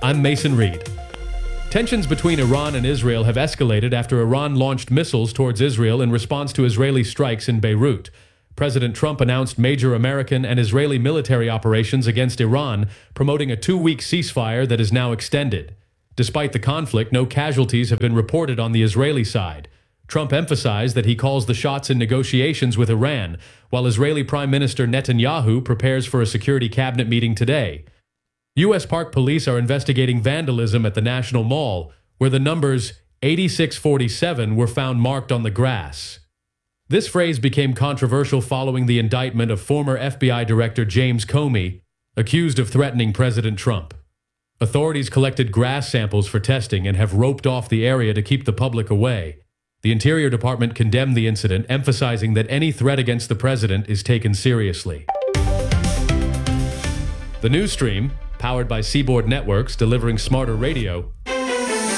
I'm Mason Reed. Tensions between Iran and Israel have escalated after Iran launched missiles towards Israel in response to Israeli strikes in Beirut. President Trump announced major American and Israeli military operations against Iran, promoting a 2-week ceasefire that is now extended. Despite the conflict, no casualties have been reported on the Israeli side. Trump emphasized that he calls the shots in negotiations with Iran, while Israeli Prime Minister Netanyahu prepares for a security cabinet meeting today. U.S. Park Police are investigating vandalism at the National Mall, where the numbers 8647 were found marked on the grass. This phrase became controversial following the indictment of former FBI Director James Comey, accused of threatening President Trump. Authorities collected grass samples for testing and have roped off the area to keep the public away. The Interior Department condemned the incident, emphasizing that any threat against the president is taken seriously. The news stream, powered by Seaboard Networks delivering smarter radio,